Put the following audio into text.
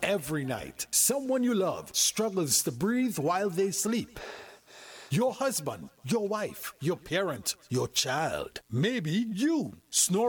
Every night, someone you love struggles to breathe while they sleep. Your husband, your wife, your parent, your child, maybe you. Snore